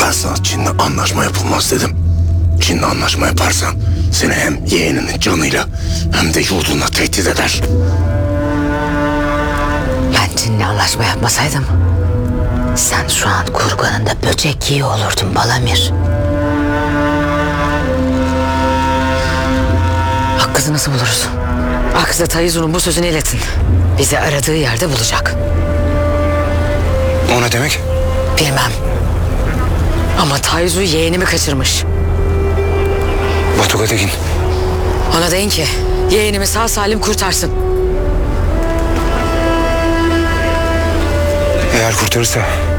Ben sana Çin'le anlaşma yapılmaz dedim. Çin'le anlaşma yaparsan seni hem yeğeninin canıyla hem de yurdunla tehdit eder. Ben Çin'le anlaşma yapmasaydım sen şu an kurbanında böcek yiyor olurdun Balamir. Akkız'ı nasıl buluruz? Akkız'a Taizu'nun bu sözünü iletin. Bizi aradığı yerde bulacak. O ne demek? Bilmem. Ama Taizu yeğenimi kaçırmış. Batuga Tekin. Ona deyin ki yeğenimi sağ salim kurtarsın. Eğer kurtarırsa